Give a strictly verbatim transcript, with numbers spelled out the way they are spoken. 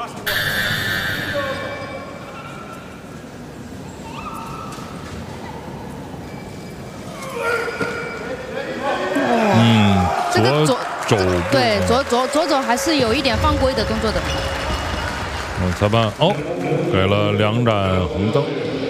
嗯， 这个左肘对左左左肘还是有一点犯规的动作的。 哦，裁判哦，给了两盏红灯。